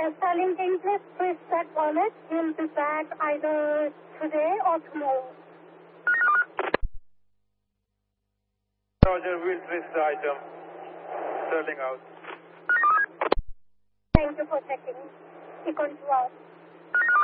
Sterling, can you please twist that wallet? He'll be back either today or tomorrow. Roger, we'll twist the item. Sterling out. Thank you for checking. Econ 2 out.